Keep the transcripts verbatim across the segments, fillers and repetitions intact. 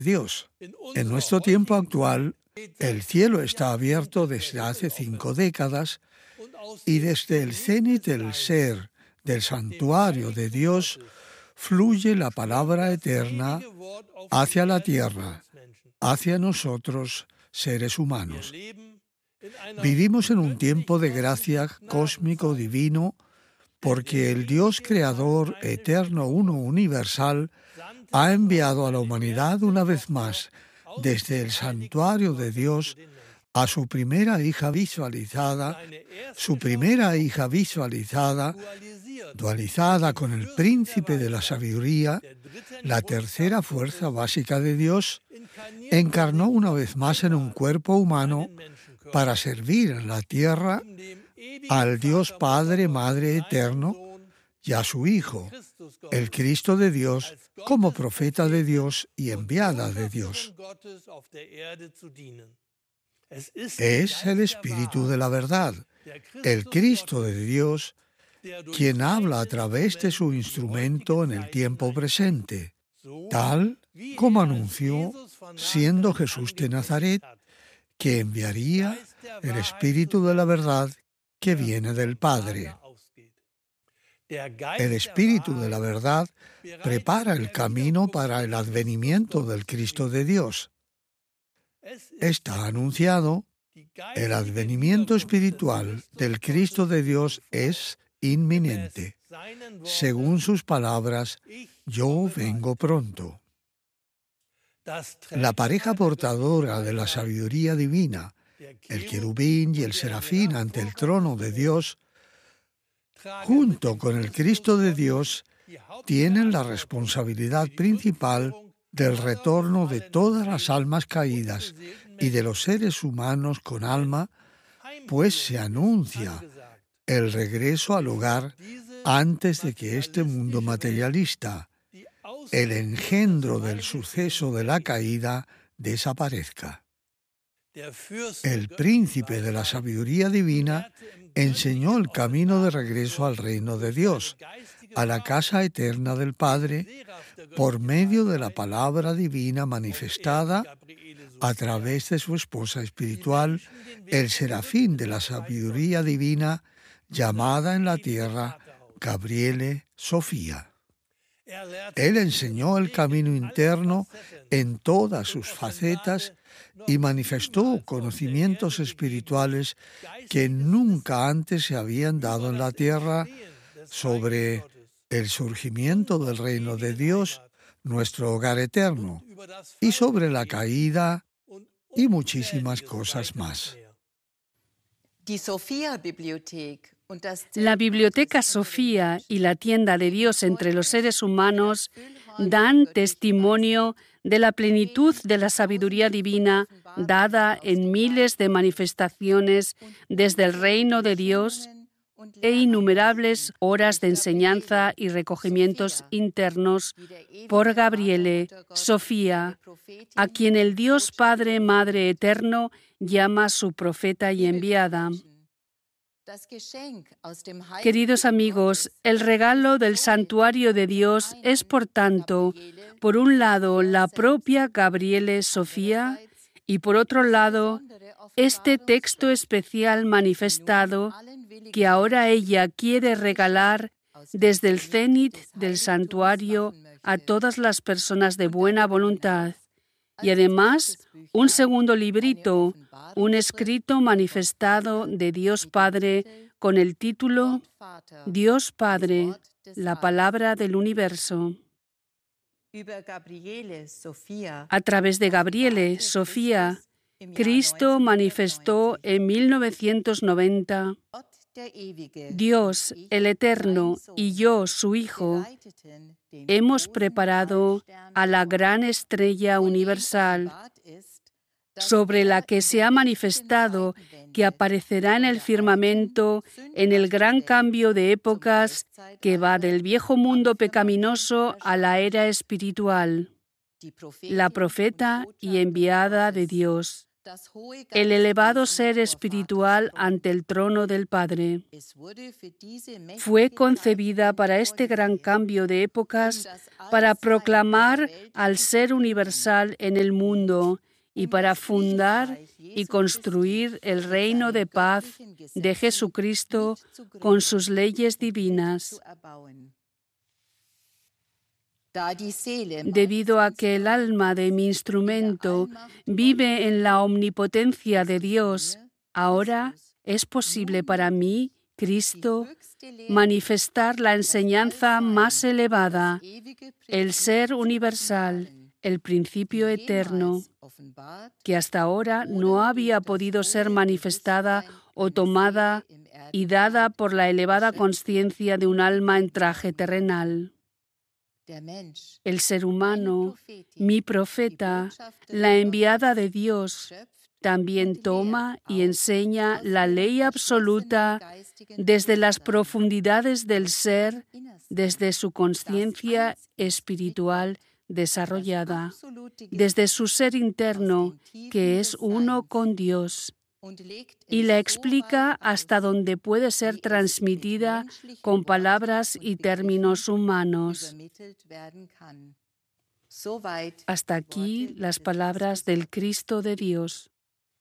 Dios. En nuestro tiempo actual, el cielo está abierto desde hace cinco décadas y desde el cenit del ser del santuario de Dios fluye la palabra eterna hacia la tierra, hacia nosotros, seres humanos. Vivimos en un tiempo de gracia cósmico divino porque el Dios creador, eterno, uno, universal, ha enviado a la humanidad una vez más, desde el santuario de Dios, a su primera hija visualizada, su primera hija visualizada, dualizada con el príncipe de la sabiduría, la tercera fuerza básica de Dios, encarnó una vez más en un cuerpo humano para servir en la tierra al Dios Padre, Madre eterno, y a su Hijo, el Cristo de Dios, como profeta de Dios y enviada de Dios. Es el Espíritu de la verdad, el Cristo de Dios, quien habla a través de su instrumento en el tiempo presente, tal como anunció, siendo Jesús de Nazaret, que enviaría el Espíritu de la verdad que viene del Padre. El Espíritu de la verdad prepara el camino para el advenimiento del Cristo de Dios. Está anunciado, el advenimiento espiritual del Cristo de Dios es inminente. Según sus palabras, yo vengo pronto. La pareja portadora de la sabiduría divina, el querubín y el serafín ante el trono de Dios, junto con el Cristo de Dios, tienen la responsabilidad principal del retorno de todas las almas caídas y de los seres humanos con alma, pues se anuncia el regreso al hogar antes de que este mundo materialista, el engendro del suceso de la caída, desaparezca. El príncipe de la sabiduría divina enseñó el camino de regreso al reino de Dios, a la casa eterna del Padre, por medio de la palabra divina manifestada a través de su esposa espiritual, el serafín de la sabiduría divina, llamada en la tierra Gabriele Sofía. Él enseñó el camino interno en todas sus facetas y manifestó conocimientos espirituales que nunca antes se habían dado en la tierra sobre el surgimiento del reino de Dios, nuestro hogar eterno, y sobre la caída y muchísimas cosas más. La Biblioteca Sofía y la tienda de Dios entre los seres humanos dan testimonio de la plenitud de la sabiduría divina dada en miles de manifestaciones desde el reino de Dios e innumerables horas de enseñanza y recogimientos internos por Gabriele Sofía, a quien el Dios Padre, Madre eterno llama su profeta y enviada. Queridos amigos, el regalo del santuario de Dios es, por tanto, por un lado, la propia Gabriele Sofía y, por otro lado, este texto especial manifestado que ahora ella quiere regalar desde el cenit del santuario a todas las personas de buena voluntad. Y además, un segundo librito, un escrito manifestado de Dios Padre con el título Dios Padre, la palabra del universo. A través de Gabriele Sofía, Cristo manifestó en mil novecientos noventa, Dios, el Eterno, y yo, su Hijo, hemos preparado a la gran estrella universal, sobre la que se ha manifestado que aparecerá en el firmamento en el gran cambio de épocas que va del viejo mundo pecaminoso a la era espiritual, la profeta y enviada de Dios. el elevado ser espiritual ante el trono del Padre. Fue concebida para este gran cambio de épocas, para proclamar al ser universal en el mundo y para fundar y construir el reino de paz de Jesucristo con sus leyes divinas. Debido a que el alma de mi instrumento vive en la omnipotencia de Dios, ahora es posible para mí, Cristo, manifestar la enseñanza más elevada, el ser universal, el principio eterno, que hasta ahora no había podido ser manifestada o tomada y dada por la elevada conciencia de un alma en traje terrenal. El ser humano, mi profeta, la enviada de Dios, también toma y enseña la ley absoluta desde las profundidades del ser, desde su conciencia espiritual desarrollada, desde su ser interno, que es uno con Dios, y la explica hasta donde puede ser transmitida con palabras y términos humanos. Hasta aquí las palabras del Cristo de Dios.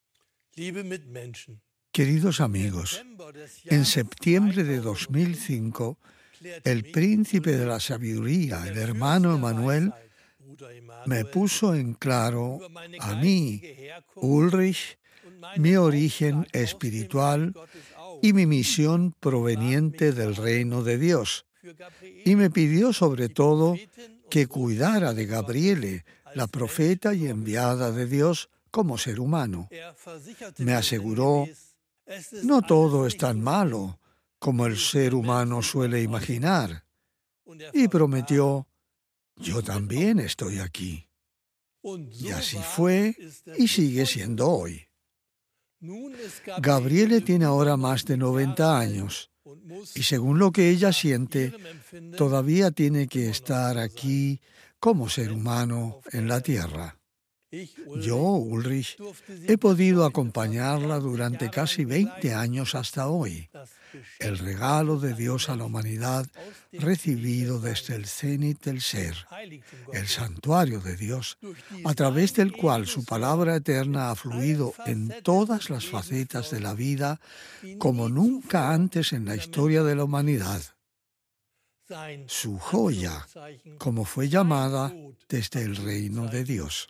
Queridos amigos, en septiembre de dos mil cinco, el príncipe de la sabiduría, el hermano Emanuel, me puso en claro a mí, Ulrich, mi origen espiritual y mi misión proveniente del reino de Dios. Y me pidió sobre todo que cuidara de Gabriele, la profeta y enviada de Dios, como ser humano. Me aseguró, no todo es tan malo como el ser humano suele imaginar. Y prometió, yo también estoy aquí. Y así fue y sigue siendo hoy. Gabriele tiene ahora más de noventa años y según lo que ella siente, todavía tiene que estar aquí como ser humano en la tierra. Yo, Ulrich, he podido acompañarla durante casi veinte años hasta hoy. El regalo de Dios a la humanidad recibido desde el cenit del ser, el santuario de Dios, a través del cual su palabra eterna ha fluido en todas las facetas de la vida como nunca antes en la historia de la humanidad. Su joya, como fue llamada desde el reino de Dios.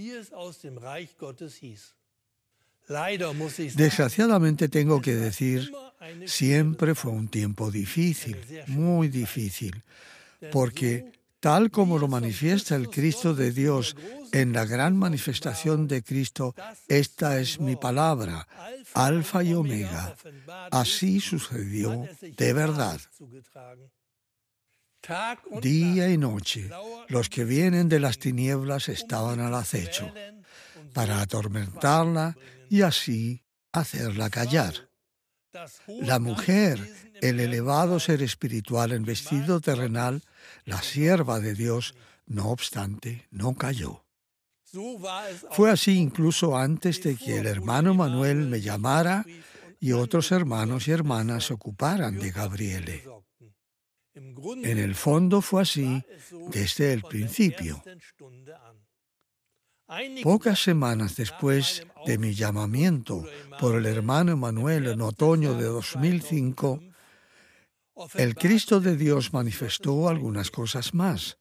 Desgraciadamente tengo que decir, siempre fue un tiempo difícil, muy difícil, porque tal como lo manifiesta el Cristo de Dios en la gran manifestación de Cristo, esta es mi palabra, Alfa y Omega. Así sucedió de verdad. Día y noche, los que vienen de las tinieblas estaban al acecho para atormentarla y así hacerla callar. La mujer, el elevado ser espiritual en vestido terrenal, la sierva de Dios, no obstante, no cayó. Fue así incluso antes de que el hermano Manuel me llamara y otros hermanos y hermanas se ocuparan de Gabriele. En el fondo fue así desde el principio. Pocas semanas después de mi llamamiento por el hermano Emanuel en otoño de dos mil cinco, el Cristo de Dios manifestó algunas cosas más.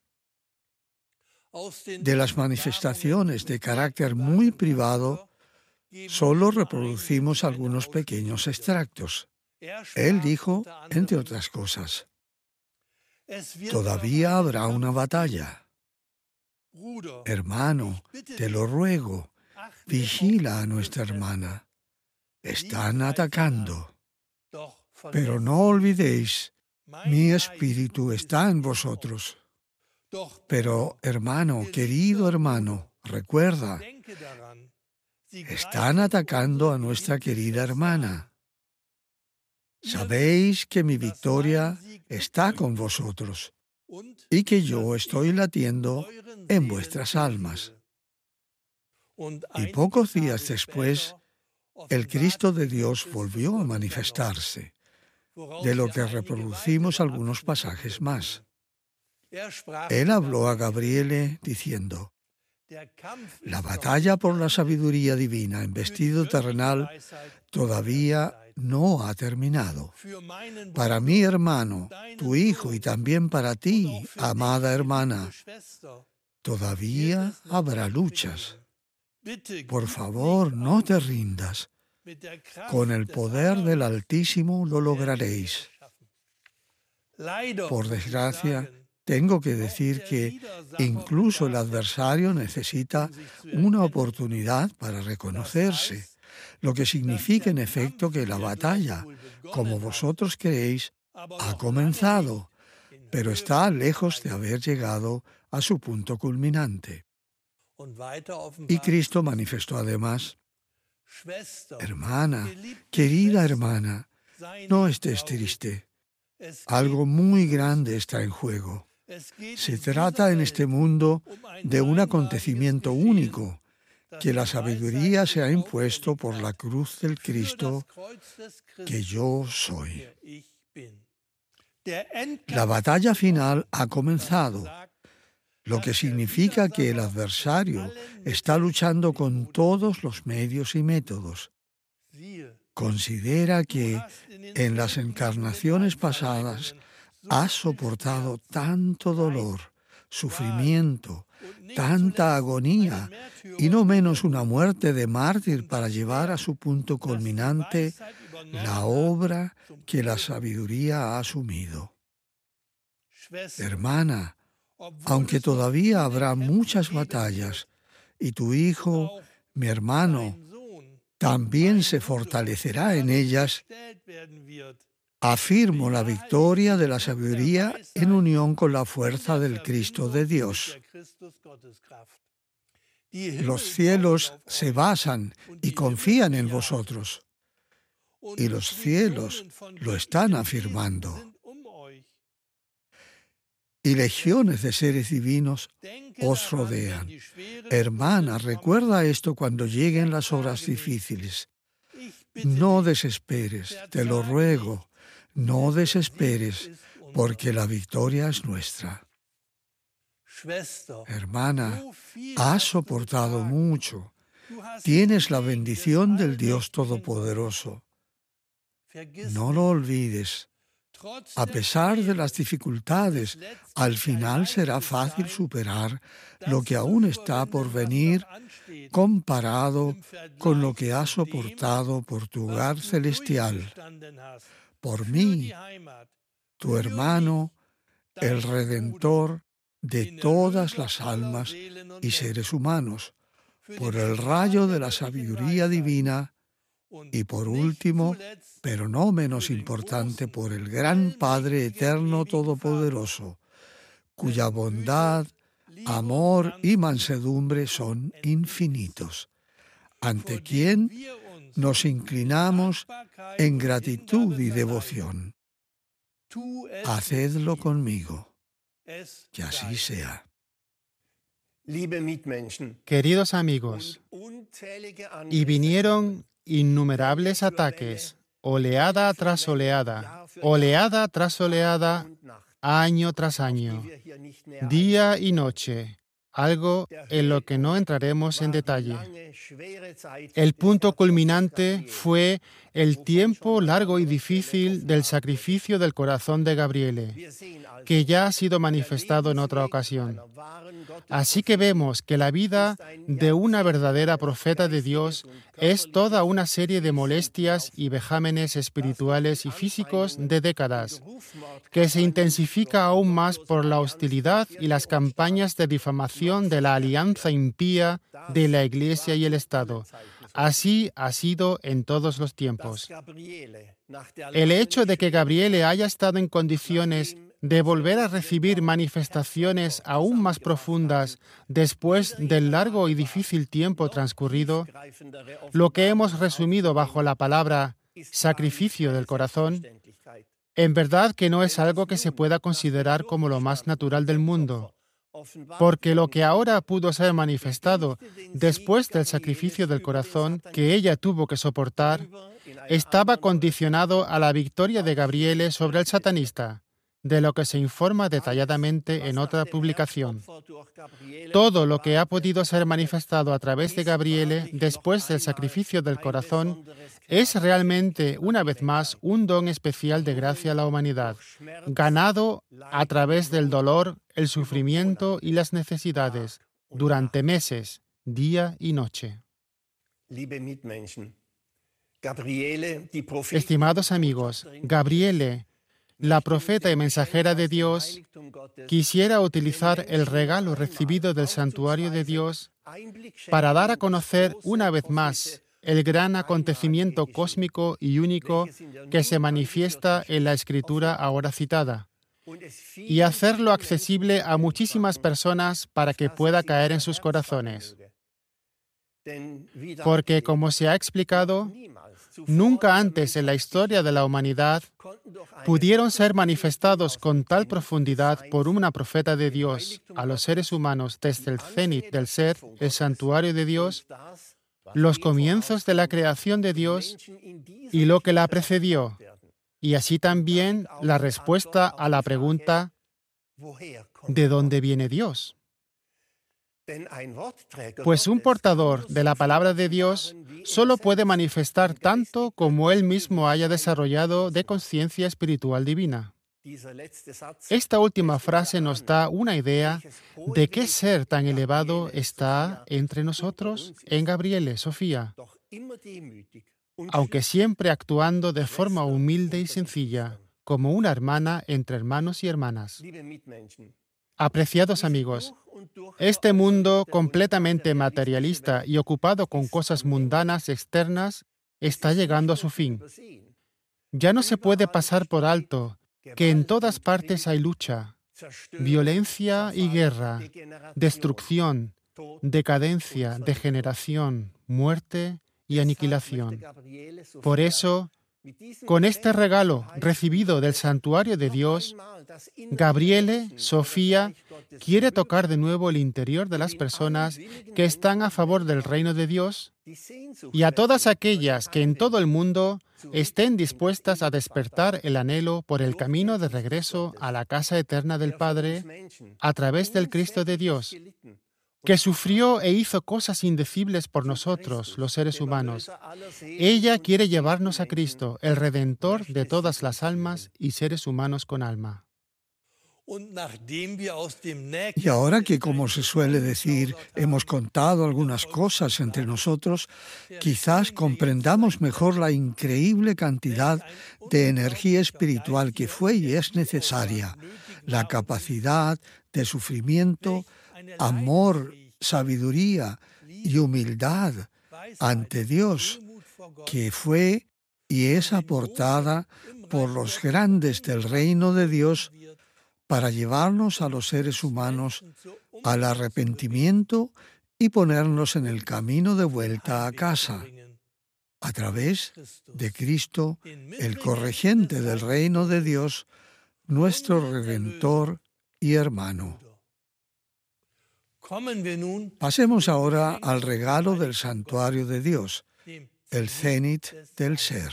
De las manifestaciones de carácter muy privado, solo reproducimos algunos pequeños extractos. Él dijo, entre otras cosas, todavía habrá una batalla. Hermano, te lo ruego, vigila a nuestra hermana. Están atacando. Pero no olvidéis, mi espíritu está en vosotros. Pero, hermano, querido hermano, recuerda, están atacando a nuestra querida hermana. Sabéis que mi victoria está con vosotros y que yo estoy latiendo en vuestras almas. Y pocos días después, el Cristo de Dios volvió a manifestarse, de lo que reproducimos algunos pasajes más. Él habló a Gabriele diciendo: la batalla por la sabiduría divina en vestido terrenal todavía no ha terminado. Para mi hermano, tu hijo, y también para ti, amada hermana, todavía habrá luchas. Por favor, no te rindas. Con el poder del Altísimo lo lograréis. Por desgracia, tengo que decir que incluso el adversario necesita una oportunidad para reconocerse, lo que significa en efecto que la batalla, como vosotros creéis, ha comenzado, pero está lejos de haber llegado a su punto culminante. Y Cristo manifestó además: hermana, querida hermana, no estés triste. Algo muy grande está en juego. Se trata en este mundo de un acontecimiento único, que la sabiduría se ha impuesto por la cruz del Cristo, que yo soy. La batalla final ha comenzado, lo que significa que el adversario está luchando con todos los medios y métodos. Considera que en las encarnaciones pasadas has soportado tanto dolor, sufrimiento, tanta agonía y no menos una muerte de mártir para llevar a su punto culminante la obra que la sabiduría ha asumido. Hermana, aunque todavía habrá muchas batallas y tu hijo, mi hermano, también se fortalecerá en ellas, afirmo la victoria de la sabiduría en unión con la fuerza del Cristo de Dios. Los cielos se basan y confían en vosotros, y los cielos lo están afirmando. Y legiones de seres divinos os rodean. Hermana, recuerda esto cuando lleguen las horas difíciles. No desesperes, te lo ruego, no desesperes, porque la victoria es nuestra. Hermana, has soportado mucho. Tienes la bendición del Dios Todopoderoso. No lo olvides. A pesar de las dificultades, al final será fácil superar lo que aún está por venir comparado con lo que has soportado por tu hogar celestial, por mí, tu hermano, el Redentor de todas las almas y seres humanos, por el rayo de la sabiduría divina y por último, pero no menos importante, por el gran Padre eterno todopoderoso, cuya bondad, amor y mansedumbre son infinitos, ante quien nos inclinamos en gratitud y devoción. Hacedlo conmigo, que así sea. Queridos amigos, y vinieron innumerables ataques, oleada tras oleada, oleada tras oleada, año tras año, día y noche, algo en lo que no entraremos en detalle. El punto culminante fue el tiempo largo y difícil del sacrificio del corazón de Gabriele, que ya ha sido manifestado en otra ocasión. Así que vemos que la vida de una verdadera profeta de Dios es toda una serie de molestias y vejámenes espirituales y físicos de décadas, que se intensifica aún más por la hostilidad y las campañas de difamación de la alianza impía de la Iglesia y el Estado. Así ha sido en todos los tiempos. El hecho de que Gabriele haya estado en condiciones de volver a recibir manifestaciones aún más profundas después del largo y difícil tiempo transcurrido, lo que hemos resumido bajo la palabra sacrificio del corazón, en verdad que no es algo que se pueda considerar como lo más natural del mundo, porque lo que ahora pudo ser manifestado después del sacrificio del corazón que ella tuvo que soportar, estaba condicionado a la victoria de Gabriele sobre el satanista, de lo que se informa detalladamente en otra publicación. Todo lo que ha podido ser manifestado a través de Gabriele después del sacrificio del corazón es realmente, una vez más, un don especial de gracia a la humanidad, ganado a través del dolor, el sufrimiento y las necesidades, durante meses, día y noche. Estimados amigos, Gabriele, la profeta y mensajera de Dios, quisiera utilizar el regalo recibido del santuario de Dios para dar a conocer una vez más el gran acontecimiento cósmico y único que se manifiesta en la escritura ahora citada, y hacerlo accesible a muchísimas personas para que pueda caer en sus corazones. Porque, como se ha explicado, nunca antes en la historia de la humanidad pudieron ser manifestados con tal profundidad por una profeta de Dios a los seres humanos desde el cenit del ser, el santuario de Dios, los comienzos de la creación de Dios y lo que la precedió, y así también la respuesta a la pregunta ¿de dónde viene Dios? Pues un portador de la palabra de Dios solo puede manifestar tanto como él mismo haya desarrollado de conciencia espiritual divina. Esta última frase nos da una idea de qué ser tan elevado está entre nosotros en Gabriele, Sofía, aunque siempre actuando de forma humilde y sencilla, como una hermana entre hermanos y hermanas. Apreciados amigos, este mundo completamente materialista y ocupado con cosas mundanas externas está llegando a su fin. Ya no se puede pasar por alto que en todas partes hay lucha, violencia y guerra, destrucción, decadencia, degeneración, muerte y aniquilación. Por eso, con este regalo recibido del santuario de Dios, Gabriele, Sofía, quiere tocar de nuevo el interior de las personas que están a favor del reino de Dios y a todas aquellas que en todo el mundo estén dispuestas a despertar el anhelo por el camino de regreso a la casa eterna del Padre a través del Cristo de Dios, que sufrió e hizo cosas indecibles por nosotros, los seres humanos. Ella quiere llevarnos a Cristo, el Redentor de todas las almas y seres humanos con alma. Y ahora que, como se suele decir, hemos contado algunas cosas entre nosotros, quizás comprendamos mejor la increíble cantidad de energía espiritual que fue y es necesaria, la capacidad de sufrimiento, amor, sabiduría y humildad ante Dios, que fue y es aportada por los grandes del reino de Dios para llevarnos a los seres humanos al arrepentimiento y ponernos en el camino de vuelta a casa, a través de Cristo, el corregente del reino de Dios, nuestro Redentor y hermano. Pasemos ahora al regalo del santuario de Dios, el cenit del ser.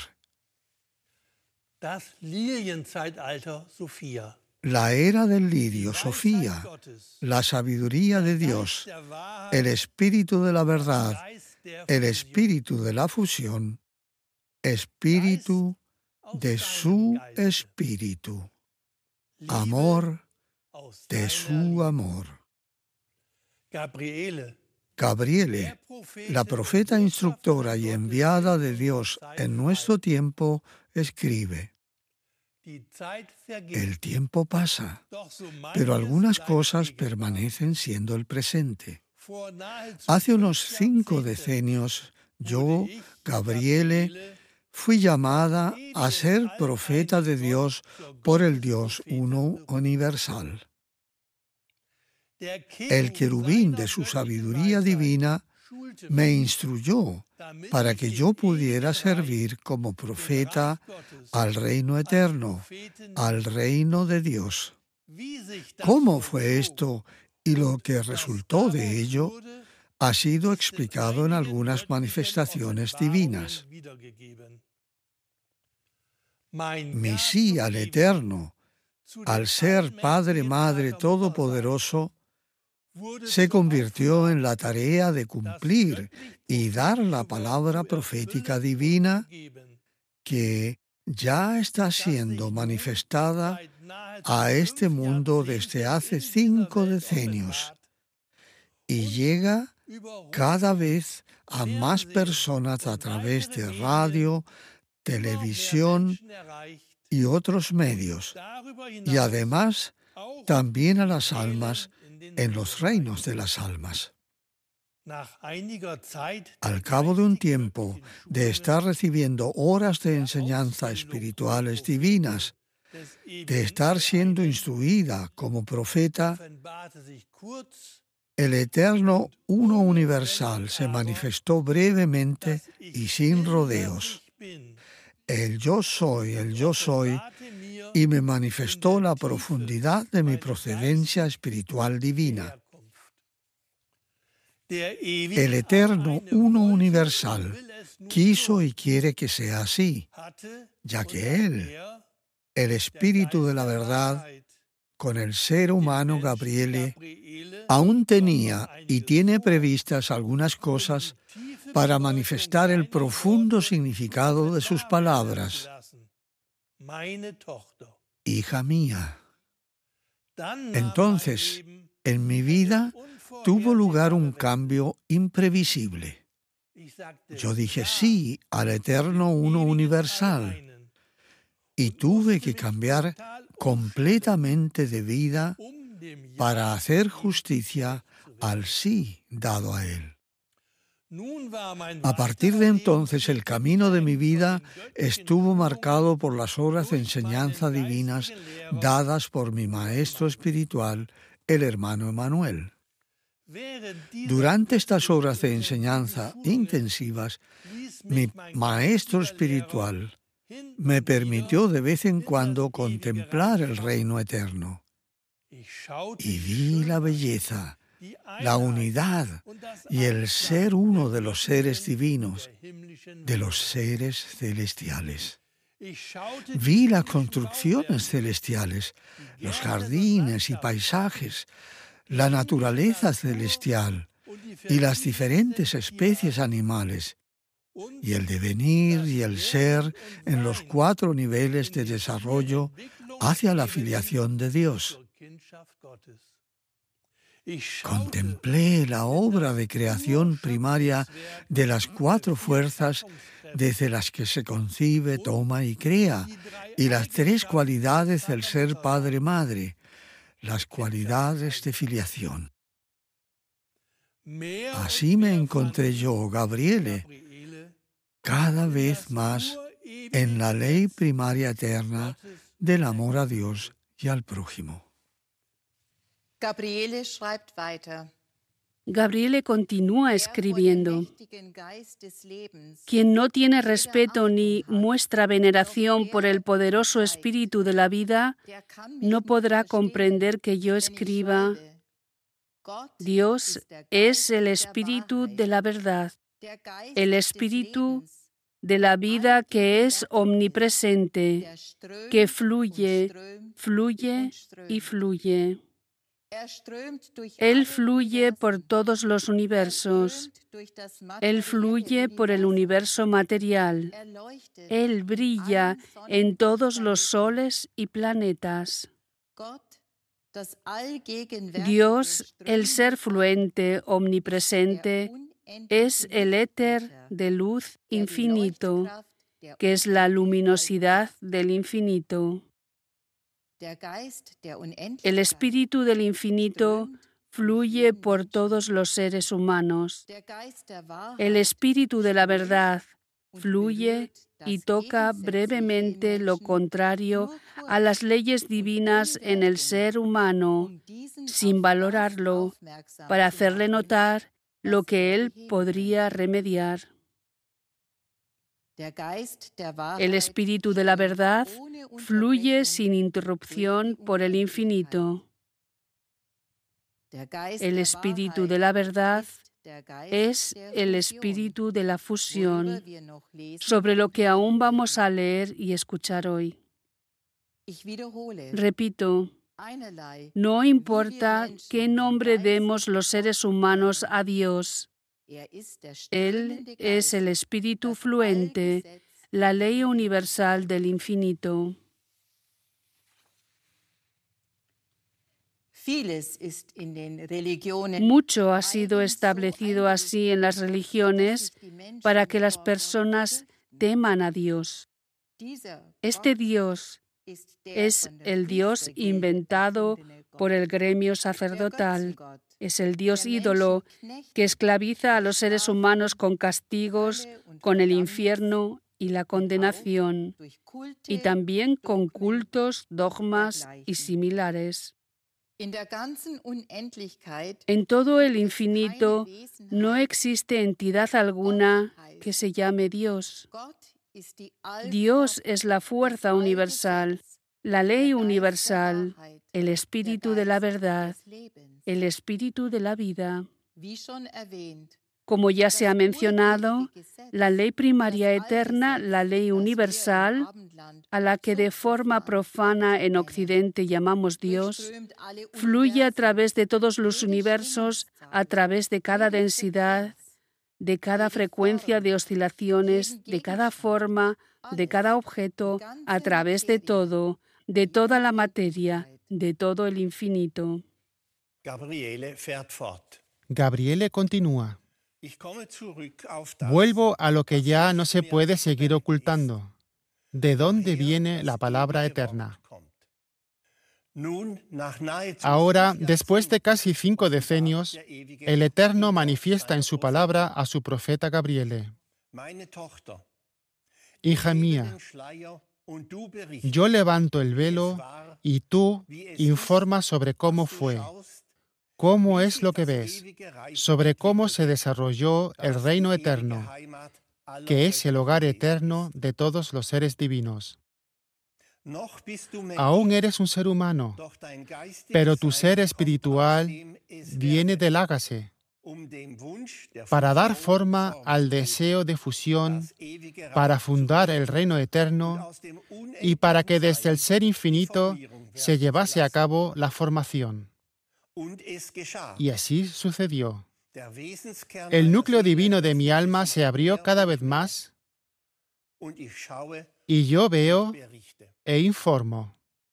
La era del lirio, Sofía, la sabiduría de Dios, el espíritu de la verdad, el espíritu de la fusión, espíritu de su espíritu, amor de su amor. Gabriele, la profeta instructora y enviada de Dios en nuestro tiempo, escribe: el tiempo pasa, pero algunas cosas permanecen siendo el presente. Hace unos cinco decenios, yo, Gabriele, fui llamada a ser profeta de Dios por el Dios uno universal. El querubín de su sabiduría divina me instruyó para que yo pudiera servir como profeta al reino eterno, al reino de Dios. ¿Cómo fue esto y lo que resultó de ello ha sido explicado en algunas manifestaciones divinas. Mi sí al Eterno, al ser Padre, Madre Todopoderoso, se convirtió en la tarea de cumplir y dar la palabra profética divina que ya está siendo manifestada a este mundo desde hace cinco decenios y llega cada vez a más personas a través de radio, televisión y otros medios, y además también a las almas en los reinos de las almas. Al cabo de un tiempo de estar recibiendo horas de enseñanza espirituales divinas, de estar siendo instruida como profeta, el Eterno Uno Universal se manifestó brevemente y sin rodeos. El Yo Soy, el Yo Soy, y me manifestó la profundidad de mi procedencia espiritual divina. El Eterno Uno Universal quiso y quiere que sea así, ya que Él, el Espíritu de la verdad, con el ser humano Gabriele, aún tenía y tiene previstas algunas cosas para manifestar el profundo significado de sus palabras. Hija mía. Entonces, en mi vida tuvo lugar un cambio imprevisible. Yo dije sí al Eterno Uno Universal y tuve que cambiar completamente de vida para hacer justicia al sí dado a Él. A partir de entonces, el camino de mi vida estuvo marcado por las horas de enseñanza divinas dadas por mi maestro espiritual, el hermano Emanuel. Durante estas horas de enseñanza intensivas, mi maestro espiritual me permitió de vez en cuando contemplar el reino eterno. Y vi la belleza, la unidad y el ser uno de los seres divinos, de los seres celestiales. Vi las construcciones celestiales, los jardines y paisajes, la naturaleza celestial y las diferentes especies animales, y el devenir y el ser en los cuatro niveles de desarrollo hacia la filiación de Dios. Contemplé la obra de creación primaria de las cuatro fuerzas desde las que se concibe, toma y crea, y las tres cualidades del ser Padre-Madre, las cualidades de filiación. Así me encontré yo, Gabriele, cada vez más en la ley primaria eterna del amor a Dios y al prójimo. Gabriele schreibt weiter. Gabriele continúa escribiendo: quien no tiene respeto ni muestra veneración por el poderoso espíritu de la vida, no podrá comprender que yo escriba: Dios es el espíritu de la verdad, el espíritu de la vida que es omnipresente, que fluye, fluye y fluye. Él fluye por todos los universos. Él fluye por el universo material. Él brilla en todos los soles y planetas. Dios, el ser fluente, omnipresente, es el éter de luz infinito, que es la luminosidad del infinito. El espíritu del infinito fluye por todos los seres humanos. El espíritu de la verdad fluye y toca brevemente lo contrario a las leyes divinas en el ser humano, sin valorarlo, para hacerle notar lo que él podría remediar. El espíritu de la verdad fluye sin interrupción por el infinito. El espíritu de la verdad es el espíritu de la fusión, sobre lo que aún vamos a leer y escuchar hoy. Repito, no importa qué nombre demos los seres humanos a Dios, Él es el espíritu fluente, la ley universal del infinito. Mucho ha sido establecido así en las religiones para que las personas teman a Dios. Este Dios es el Dios inventado por el gremio sacerdotal. Es el Dios ídolo que esclaviza a los seres humanos con castigos, con el infierno y la condenación, y también con cultos, dogmas y similares. En todo el infinito no existe entidad alguna que se llame Dios. Dios es la fuerza universal, la ley universal, el espíritu de la verdad, el espíritu de la vida. Como ya se ha mencionado, la ley primaria eterna, la ley universal, a la que de forma profana en Occidente llamamos Dios, fluye a través de todos los universos, a través de cada densidad, de cada frecuencia de oscilaciones, de cada forma, de cada objeto, a través de todo, de toda la materia, de todo el infinito. Gabriele fährt fort. Gabriele continúa. Vuelvo a lo que ya no se puede seguir ocultando. ¿De dónde viene la palabra eterna? Ahora, después de casi cinco decenios, el Eterno manifiesta en su palabra a su profeta Gabriele. Hija mía, yo levanto el velo y tú informas sobre cómo fue, cómo es lo que ves, sobre cómo se desarrolló el reino eterno, que es el hogar eterno de todos los seres divinos. Aún eres un ser humano, pero tu ser espiritual viene del ágase, para dar forma al deseo de fusión, para fundar el reino eterno y para que desde el ser infinito se llevase a cabo la formación. Y así sucedió. El núcleo divino de mi alma se abrió cada vez más y yo veo e informo.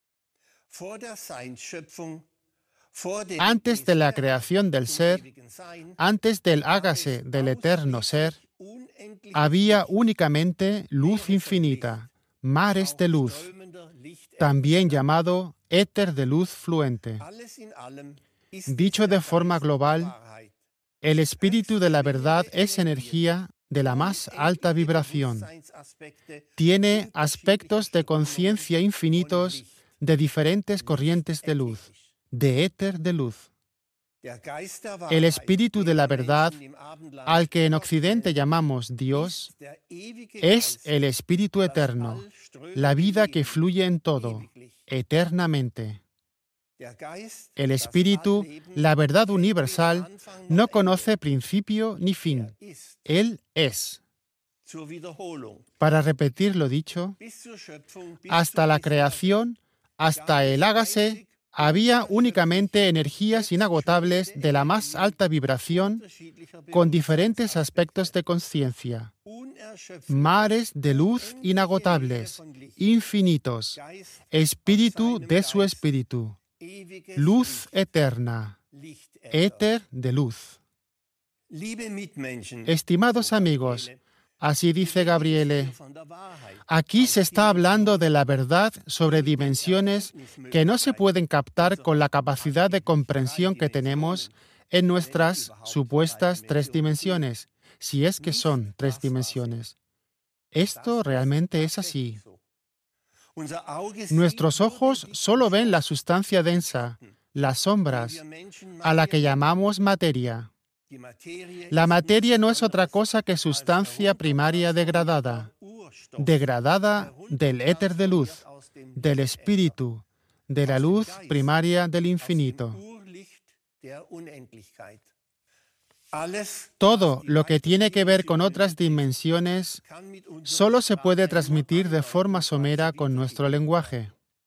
Antes de la creación del ser, antes del hágase del eterno ser, había únicamente luz infinita, mares de luz, también llamado éter de luz fluente. Dicho de forma global, el espíritu de la verdad es energía de la más alta vibración. Tiene aspectos de conciencia infinitos de diferentes corrientes de luz, de éter de luz. El espíritu de la verdad, al que en Occidente llamamos Dios, es el espíritu eterno, la vida que fluye en todo, eternamente. El espíritu, la verdad universal, no conoce principio ni fin. Él es. Para repetir lo dicho, hasta la creación, hasta el hágase, había únicamente energías inagotables de la más alta vibración con diferentes aspectos de conciencia. Mares de luz inagotables, infinitos, espíritu de su espíritu, luz eterna, éter de luz. Estimados amigos, así dice Gabriele, aquí se está hablando de la verdad sobre dimensiones que no se pueden captar con la capacidad de comprensión que tenemos en nuestras supuestas tres dimensiones, si es que son tres dimensiones. Esto realmente es así. Nuestros ojos solo ven la sustancia densa, las sombras, a la que llamamos materia. La materia no es otra cosa que sustancia primaria degradada, degradada del éter de luz, del espíritu, de la luz primaria del infinito. Todo lo que tiene que ver con otras dimensiones solo se puede transmitir de forma somera con nuestro lenguaje.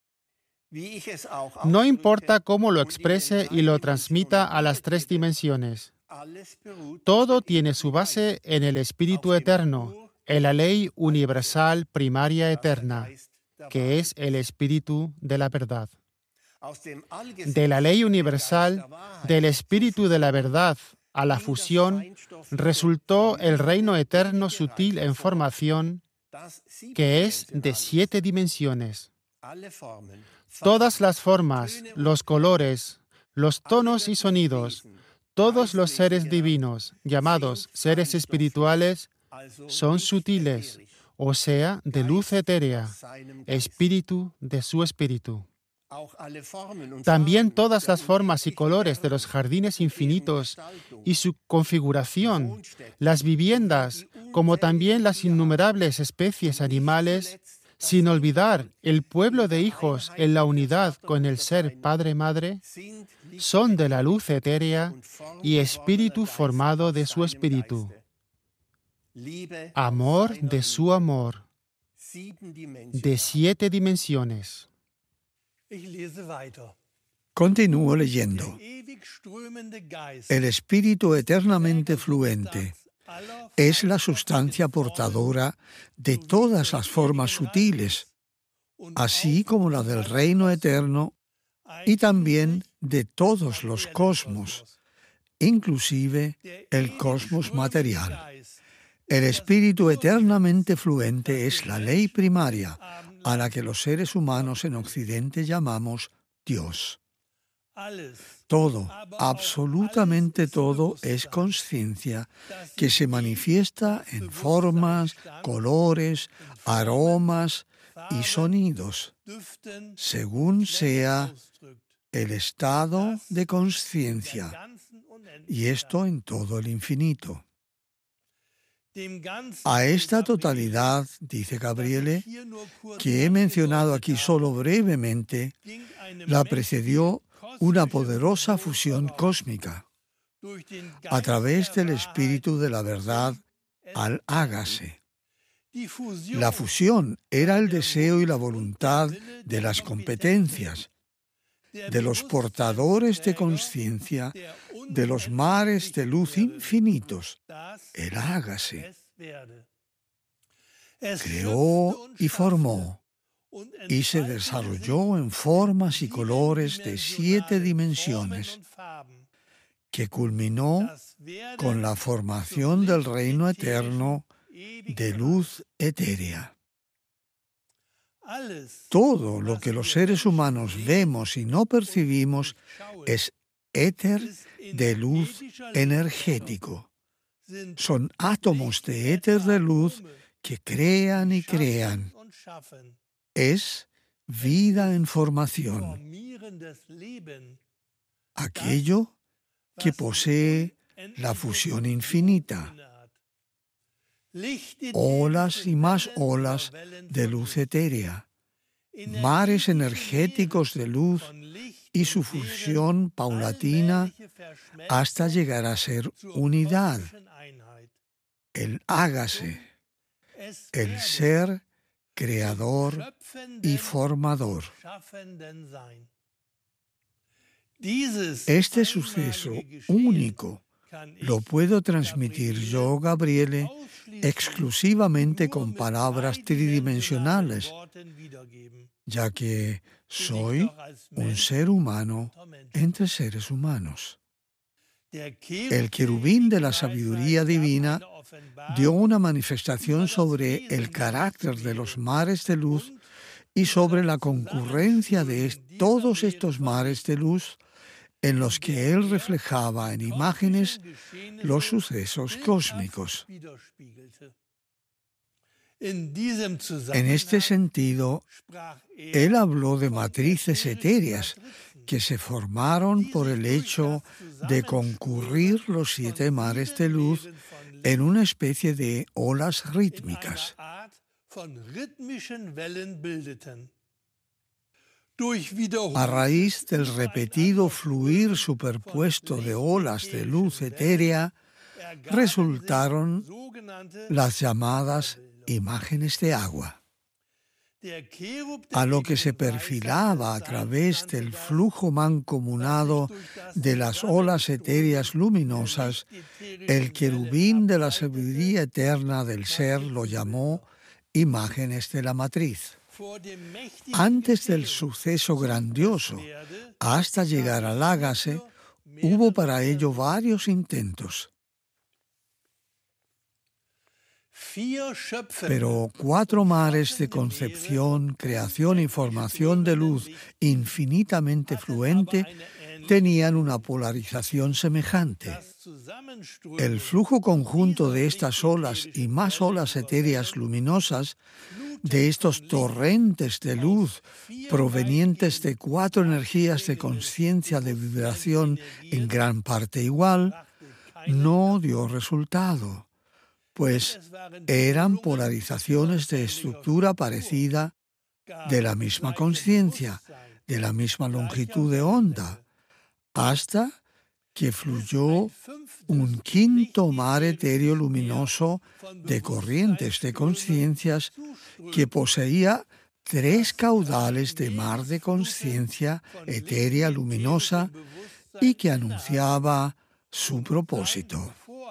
No importa cómo lo exprese y lo transmita a las tres dimensiones. Todo tiene su base en el Espíritu Eterno, en la ley universal primaria eterna, que es el Espíritu de la verdad. De la ley universal, del Espíritu de la verdad a la fusión, resultó el reino eterno sutil en formación, que es de siete dimensiones. Todas las formas, los colores, los tonos y sonidos, todos los seres divinos, llamados seres espirituales, son sutiles, o sea, de luz etérea, espíritu de su espíritu. También todas las formas y colores de los jardines infinitos y su configuración, las viviendas, como también las innumerables especies animales, sin olvidar el pueblo de hijos en la unidad con el ser Padre-Madre, son de la luz etérea y espíritu formado de su espíritu. Amor de su amor, de siete dimensiones. Continúo leyendo. El espíritu eternamente fluente es la sustancia portadora de todas las formas sutiles, así como la del reino eterno y también de todos los cosmos, inclusive el cosmos material. El espíritu eternamente fluente es la ley primaria, a la que los seres humanos en Occidente llamamos Dios. Todo, absolutamente todo, es conciencia que se manifiesta en formas, colores, aromas y sonidos, según sea el estado de conciencia, y esto en todo el infinito. A esta totalidad, dice Gabriele, que he mencionado aquí solo brevemente, la precedió una poderosa fusión cósmica a través del Espíritu de la verdad al hágase. La fusión era el deseo y la voluntad de las competencias, de los portadores de conciencia, de los mares de luz infinitos. El hágase. Creó y formó, y se desarrolló en formas y colores de siete dimensiones, que culminó con la formación del reino eterno de luz etérea. Todo lo que los seres humanos vemos y no percibimos es éter de luz energético. Son átomos de éter de luz que crean y crean. Es vida en formación. Aquello que posee la fusión infinita. Olas y más olas de luz etérea. Mares energéticos de luz y su fusión paulatina hasta llegar a ser unidad. El hágase, el ser creador y formador. Este suceso único lo puedo transmitir yo, Gabriele, exclusivamente con palabras tridimensionales, ya que soy un ser humano entre seres humanos. El querubín de la sabiduría divina dio una manifestación sobre el carácter de los mares de luz y sobre la concurrencia de todos estos mares de luz en los que él reflejaba en imágenes los sucesos cósmicos. En este sentido, él habló de matrices etéreas que se formaron por el hecho de concurrir los siete mares de luz en una especie de olas rítmicas. A raíz del repetido fluir superpuesto de olas de luz etérea, resultaron las llamadas imágenes de agua. A lo que se perfilaba a través del flujo mancomunado de las olas etéreas luminosas, el querubín de la sabiduría eterna del ser lo llamó imágenes de la matriz. Antes del suceso grandioso, hasta llegar al ágase, hubo para ello varios intentos. Pero cuatro mares de concepción, creación y formación de luz infinitamente fluente tenían una polarización semejante. El flujo conjunto de estas olas y más olas etéreas luminosas, de estos torrentes de luz provenientes de cuatro energías de conciencia de vibración en gran parte igual, no dio resultado, pues eran polarizaciones de estructura parecida, de la misma conciencia, de la misma longitud de onda, hasta que fluyó un quinto mar etéreo luminoso de corrientes de conciencias que poseía tres caudales de mar de conciencia etérea luminosa y que anunciaba su propósito.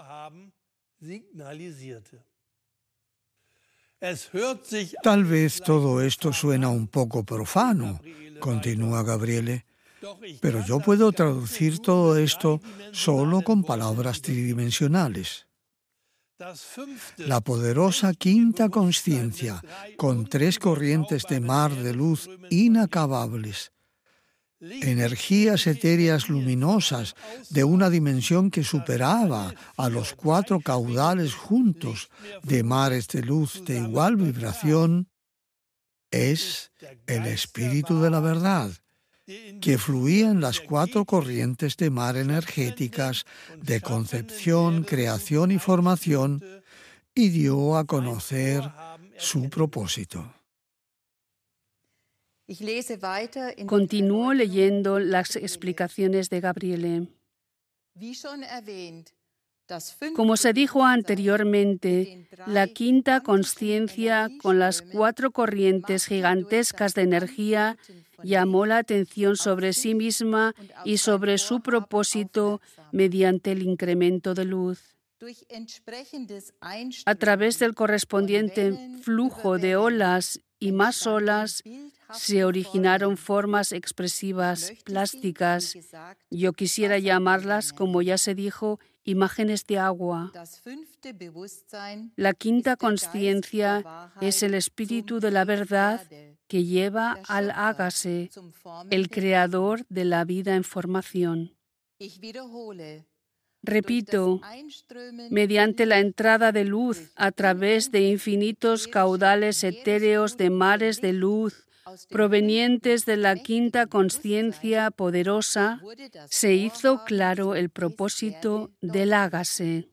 Tal vez todo esto suena un poco profano, continúa Gabriele, pero yo puedo traducir todo esto solo con palabras tridimensionales. La poderosa quinta conciencia, con tres corrientes de mar de luz inacabables, energías etéreas luminosas de una dimensión que superaba a los cuatro caudales juntos de mares de luz de igual vibración, es el espíritu de la verdad, que fluía en las cuatro corrientes de mar energéticas de concepción, creación y formación, y dio a conocer su propósito. Continúo leyendo las explicaciones de Gabriele. Como se dijo anteriormente, la quinta consciencia con las cuatro corrientes gigantescas de energía llamó la atención sobre sí misma y sobre su propósito mediante el incremento de luz. A través del correspondiente flujo de olas y más olas, se originaron formas expresivas plásticas. Yo quisiera llamarlas, como ya se dijo, imágenes de agua. La quinta consciencia es el espíritu de la verdad que lleva al ágase, el creador de la vida en formación. Repito, mediante la entrada de luz a través de infinitos caudales etéreos de mares de luz provenientes de la quinta consciencia poderosa, se hizo claro el propósito del ágase.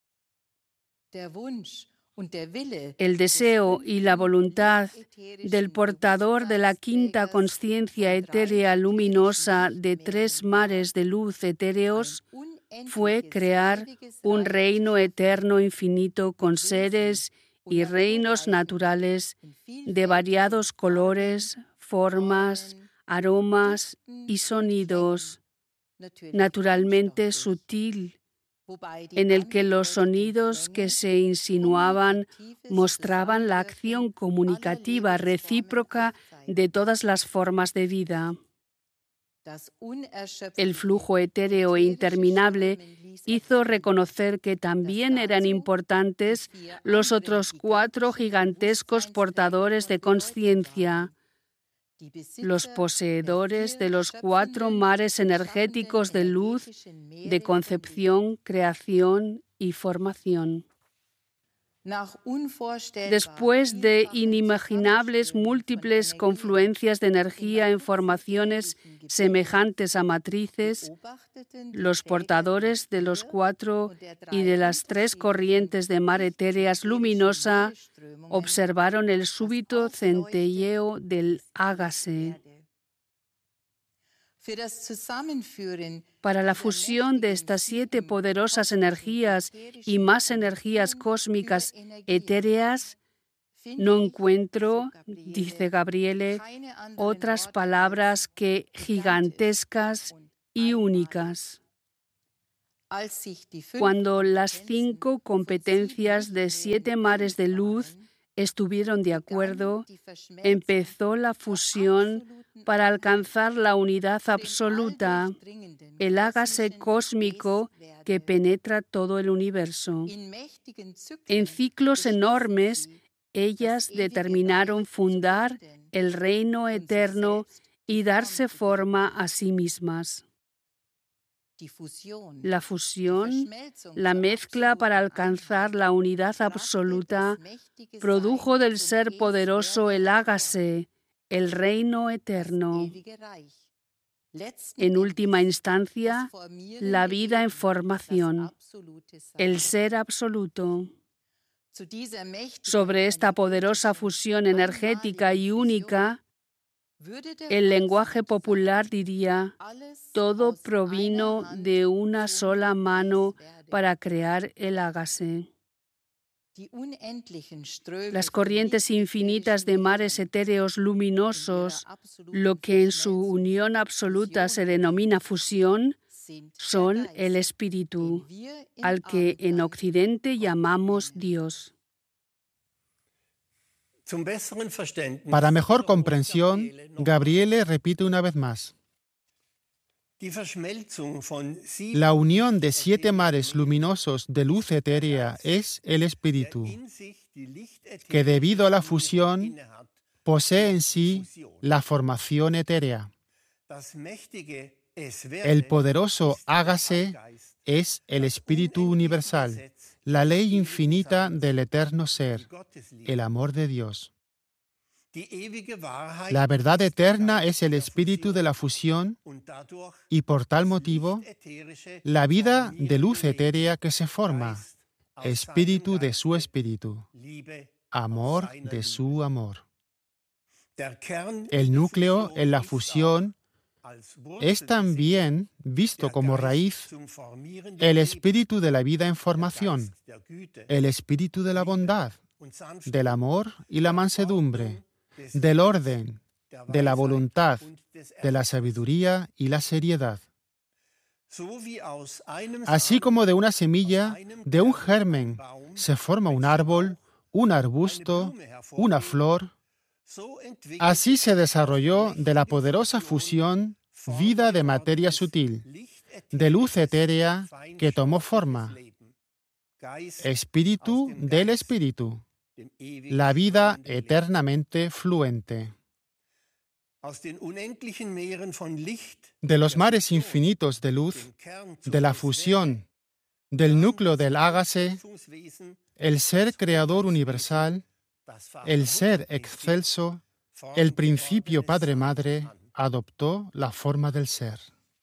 El deseo y la voluntad del portador de la quinta consciencia etérea luminosa de tres mares de luz etéreos fue crear un reino eterno infinito con seres y reinos naturales de variados colores, formas, aromas y sonidos, naturalmente sutil, en el que los sonidos que se insinuaban mostraban la acción comunicativa recíproca de todas las formas de vida. El flujo etéreo e interminable hizo reconocer que también eran importantes los otros cuatro gigantescos portadores de conciencia, los poseedores de los cuatro mares energéticos de luz, de concepción, creación y formación. Después de inimaginables múltiples confluencias de energía en formaciones semejantes a matrices, los portadores de los cuatro y de las tres corrientes de mar etéreas luminosa observaron el súbito centelleo del ágase. Para la fusión de estas siete poderosas energías y más energías cósmicas etéreas, no encuentro, dice Gabriele, otras palabras que gigantescas y únicas. Cuando las cinco competencias de siete mares de luz estuvieron de acuerdo, empezó la fusión para alcanzar la unidad absoluta, el hágase cósmico que penetra todo el universo. En ciclos enormes, ellas determinaron fundar el reino eterno y darse forma a sí mismas. La fusión, la mezcla para alcanzar la unidad absoluta, produjo del ser poderoso el hágase, el reino eterno. En última instancia, la vida en formación, el ser absoluto. Sobre esta poderosa fusión energética y única, el lenguaje popular diría: todo provino de una sola mano para crear el hágase. Las corrientes infinitas de mares etéreos luminosos, lo que en su unión absoluta se denomina fusión, son el Espíritu, al que en Occidente llamamos Dios. Para mejor comprensión, Gabriele repite una vez más: la unión de siete mares luminosos de luz etérea es el Espíritu, que debido a la fusión posee en sí la formación etérea. El poderoso hágase es el Espíritu universal, la ley infinita del eterno ser, el amor de Dios. La verdad eterna es el espíritu de la fusión y por tal motivo, la vida de luz etérea que se forma, espíritu de su espíritu, amor de su amor. El núcleo en la fusión es también visto como raíz el espíritu de la vida en formación, el espíritu de la bondad, del amor y la mansedumbre, del orden, de la voluntad, de la sabiduría y la seriedad. Así como de una semilla, de un germen, se forma un árbol, un arbusto, una flor, así se desarrolló de la poderosa fusión vida de materia sutil, de luz etérea que tomó forma, espíritu del espíritu, la vida eternamente fluente. De los mares infinitos de luz, de la fusión, del núcleo del hágase, el ser creador universal, el ser excelso, el principio Padre-Madre, adoptó la forma del ser.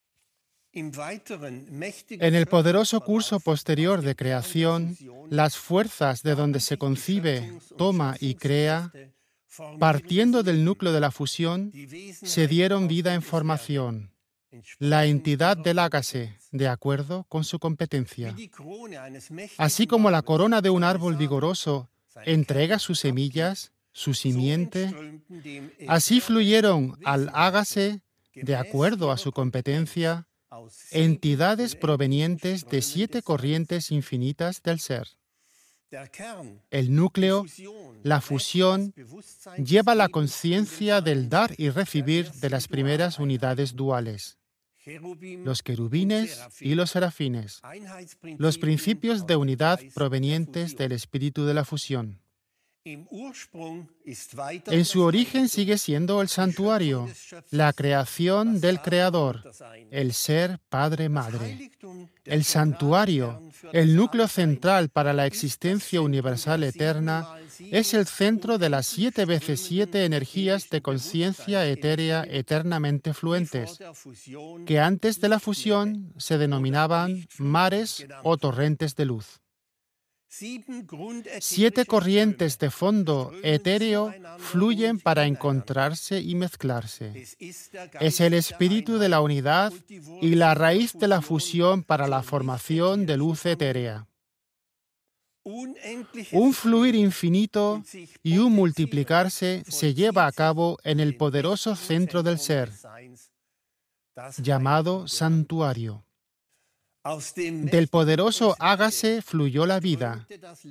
En el poderoso curso posterior de creación, las fuerzas de donde se concibe, toma y crea, partiendo del núcleo de la fusión, se dieron vida en formación, la entidad del hágase, de acuerdo con su competencia. Así como la corona de un árbol vigoroso entrega sus semillas, su simiente, así fluyeron al hágase, de acuerdo a su competencia, entidades provenientes de siete corrientes infinitas del ser. El núcleo, la fusión, lleva la conciencia del dar y recibir de las primeras unidades duales, los querubines y los serafines, los principios de unidad provenientes del espíritu de la fusión. En su origen sigue siendo el santuario, la creación del Creador, el ser Padre-Madre. El santuario, el núcleo central para la existencia universal eterna, es el centro de las siete veces siete energías de conciencia etérea eternamente fluentes, que antes de la fusión se denominaban mares o torrentes de luz. Siete corrientes de fondo etéreo fluyen para encontrarse y mezclarse. Es el espíritu de la unidad y la raíz de la fusión para la formación de luz etérea. Un fluir infinito y un multiplicarse se lleva a cabo en el poderoso centro del ser, llamado santuario. Del poderoso hágase fluyó la vida,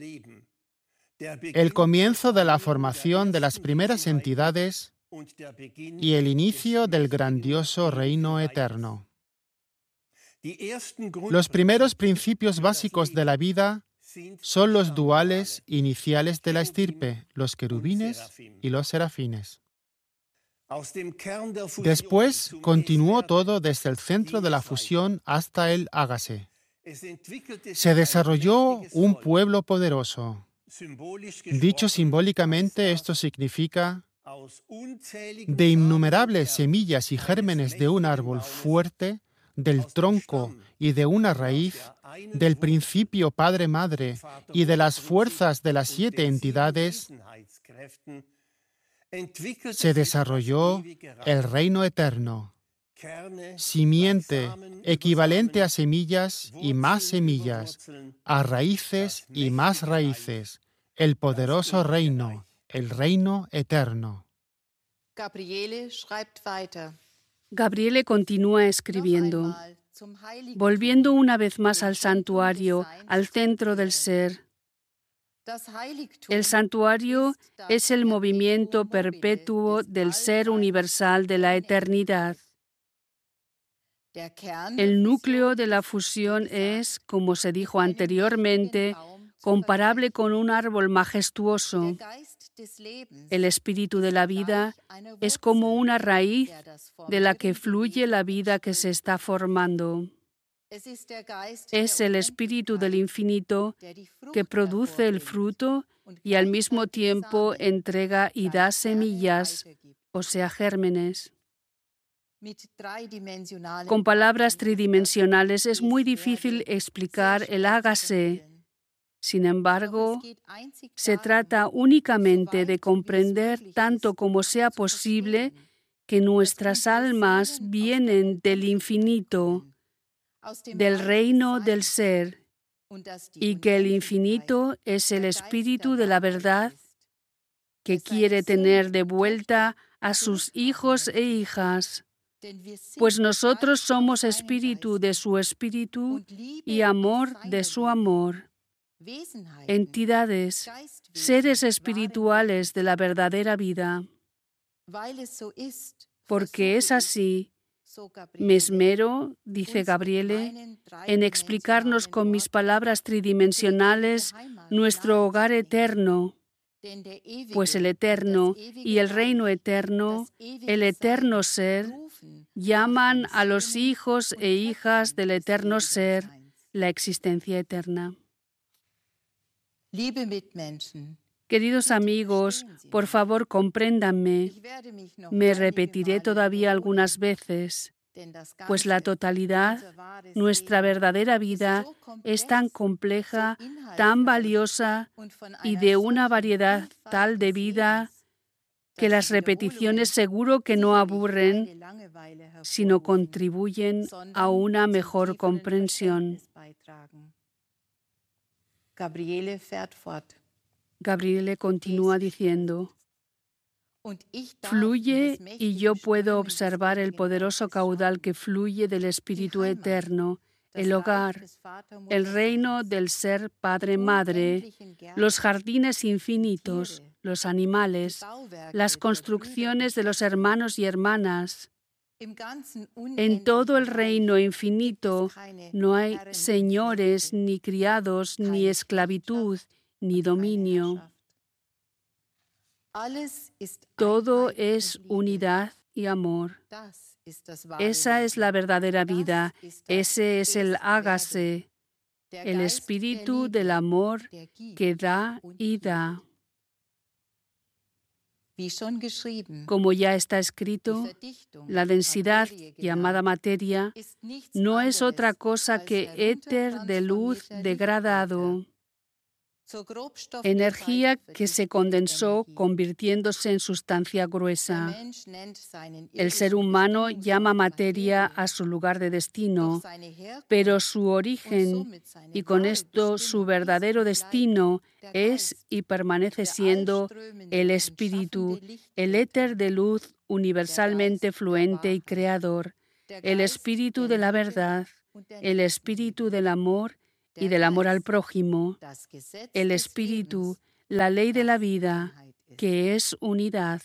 el comienzo de la formación de las primeras entidades y el inicio del grandioso reino eterno. Los primeros principios básicos de la vida son los duales iniciales de la estirpe, los querubines y los serafines. Después continuó todo desde el centro de la fusión hasta el hágase. Se desarrolló un pueblo poderoso. Dicho simbólicamente, esto significa de innumerables semillas y gérmenes de un árbol fuerte, del tronco y de una raíz, del principio Padre-Madre y de las fuerzas de las siete entidades, se desarrolló el reino eterno, simiente equivalente a semillas y más semillas, a raíces y más raíces, el poderoso reino, el reino eterno. Gabriele continúa escribiendo, volviendo una vez más al santuario, al centro del ser. El santuario es el movimiento perpetuo del ser universal de la eternidad. El núcleo de la fusión es, como se dijo anteriormente, comparable con un árbol majestuoso. El espíritu de la vida es como una raíz de la que fluye la vida que se está formando. Es el espíritu del infinito que produce el fruto y al mismo tiempo entrega y da semillas, o sea, gérmenes. Con palabras tridimensionales es muy difícil explicar el hágase. Sin embargo, se trata únicamente de comprender tanto como sea posible que nuestras almas vienen del infinito, del reino del ser, y que el infinito es el espíritu de la verdad que quiere tener de vuelta a sus hijos e hijas, pues nosotros somos espíritu de su espíritu y amor de su amor. Entidades, seres espirituales de la verdadera vida. Porque es así, me esmero, dice Gabriele, en explicarnos con mis palabras tridimensionales nuestro hogar eterno, pues el eterno y el reino eterno, el eterno ser, llaman a los hijos e hijas del eterno ser, la existencia eterna. Queridos amigos, por favor, compréndanme. Me repetiré todavía algunas veces, pues la totalidad, nuestra verdadera vida, es tan compleja, tan valiosa y de una variedad tal de vida que las repeticiones seguro que no aburren, sino contribuyen a una mejor comprensión. Gabriele continúa diciendo, fluye y yo puedo observar el poderoso caudal que fluye del Espíritu Eterno, el hogar, el reino del ser Padre-Madre, los jardines infinitos, los animales, las construcciones de los hermanos y hermanas. En todo el reino infinito no hay señores, ni criados, ni esclavitud, ni dominio. Todo es unidad y amor. Esa es la verdadera vida. Ese es el hágase, el espíritu del amor que da y da. Como ya está escrito, la densidad llamada materia no es otra cosa que éter de luz degradado. energía que se condensó convirtiéndose en sustancia gruesa. El ser humano llama materia a su lugar de destino, pero su origen y con esto su verdadero destino es y permanece siendo el espíritu, el éter de luz universalmente fluente y creador, el espíritu de la verdad, el espíritu del amor y del amor al prójimo, el espíritu, la ley de la vida, que es unidad.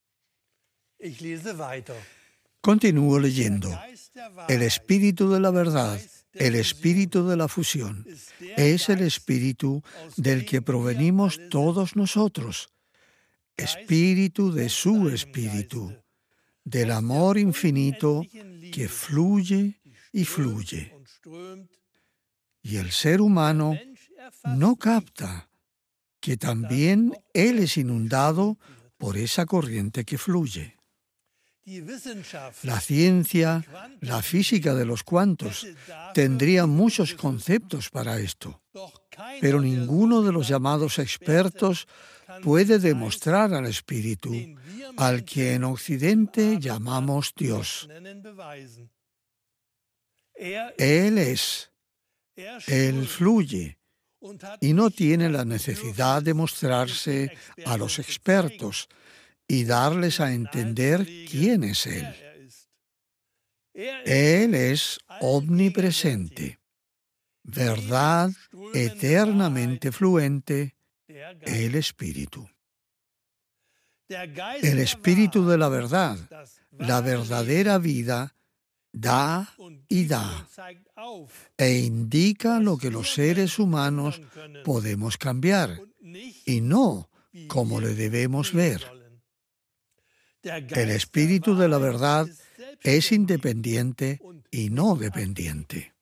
Continúo leyendo. El espíritu de la verdad, el espíritu de la fusión, es el espíritu del que provenimos todos nosotros, espíritu de su espíritu, del amor infinito que fluye y fluye. Y el ser humano no capta que también él es inundado por esa corriente que fluye. La ciencia, la física de los cuantos, tendría muchos conceptos para esto, pero ninguno de los llamados expertos puede demostrar al Espíritu, al que en Occidente llamamos Dios. Él es, Él fluye, y no tiene la necesidad de mostrarse a los expertos y darles a entender quién es Él. Él es omnipresente, verdad eternamente fluente, el Espíritu. El Espíritu de la verdad, la verdadera vida, da y da, e indica lo que los seres humanos podemos cambiar, y no como le debemos ver. El Espíritu de la verdad es independiente y no dependiente.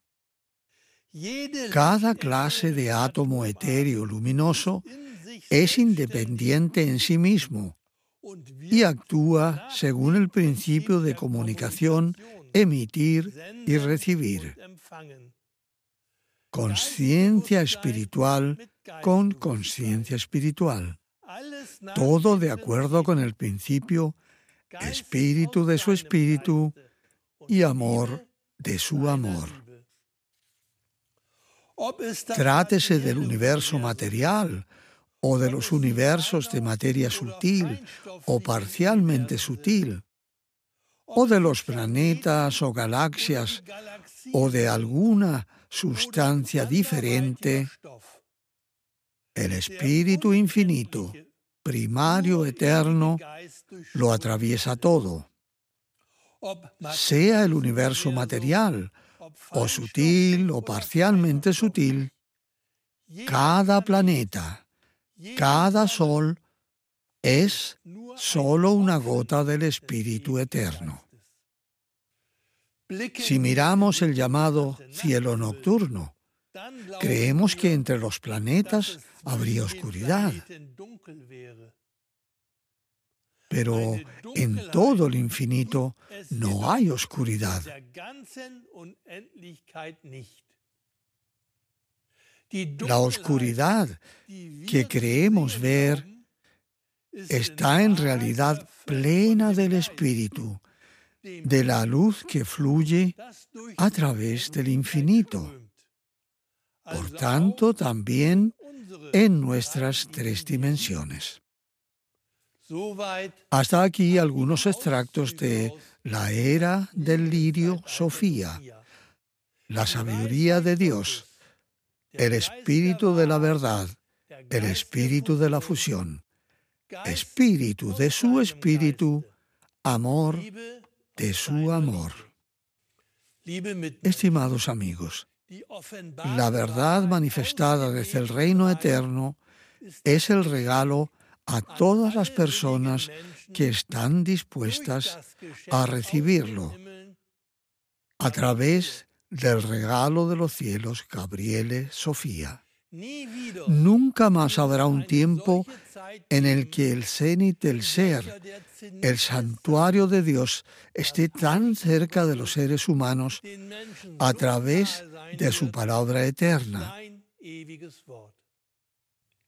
Cada clase de átomo etéreo luminoso es independiente en sí mismo y actúa según el principio de comunicación, emitir y recibir. Conciencia espiritual con conciencia espiritual. Todo de acuerdo con el principio espíritu de su espíritu y amor de su amor. Trátese del universo material o de los universos de materia sutil o parcialmente sutil, o de los planetas o galaxias o de alguna sustancia diferente, el Espíritu infinito, primario, eterno, lo atraviesa todo. Sea el universo material, o sutil o parcialmente sutil, cada planeta, cada sol es solo una gota del Espíritu eterno. Si miramos el llamado cielo nocturno, creemos que entre los planetas habría oscuridad. Pero en todo el infinito no hay oscuridad. La oscuridad que creemos ver está en realidad plena del Espíritu, de la luz que fluye a través del infinito. Por tanto, también en nuestras tres dimensiones. Hasta aquí algunos extractos de La Era del Lirio Sofía, la sabiduría de Dios, el espíritu de la verdad, el espíritu de la fusión, espíritu de su espíritu, amor de su amor. Estimados amigos, la verdad manifestada desde el reino eterno es el regalo a todas las personas que están dispuestas a recibirlo a través del regalo de los cielos Gabriele Sofía. Nunca más habrá un tiempo en el que el cenit del ser, el santuario de Dios, esté tan cerca de los seres humanos a través de su palabra eterna.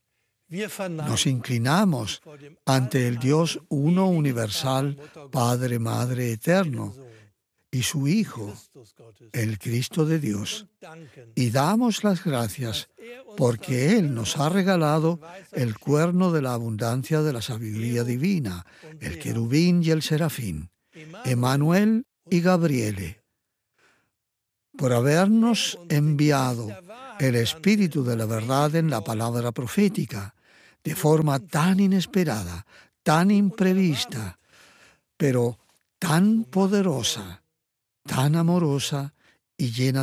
Nos inclinamos ante el Dios uno universal, Padre, Madre eterno, y su Hijo, el Cristo de Dios, y damos las gracias porque Él nos ha regalado el cuerno de la abundancia de la sabiduría divina, el querubín y el serafín, Emmanuel y Gabriele, por habernos enviado el Espíritu de la verdad en la palabra profética, de forma tan inesperada, tan imprevista, pero tan poderosa, tan amorosa y llena